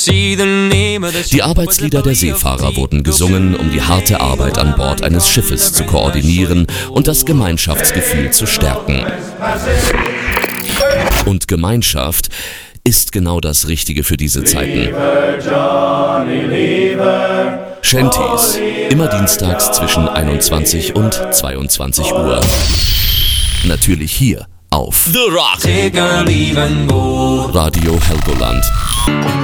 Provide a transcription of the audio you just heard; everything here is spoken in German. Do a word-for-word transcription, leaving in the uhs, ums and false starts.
Die Arbeitslieder der Seefahrer wurden gesungen, um die harte Arbeit an Bord eines Schiffes zu koordinieren und das Gemeinschaftsgefühl zu stärken. Und Gemeinschaft ist genau das Richtige für diese Zeiten. Shanties, immer dienstags zwischen einundzwanzig und zweiundzwanzig Uhr. Natürlich hier auf The Rock. Radio Helgoland.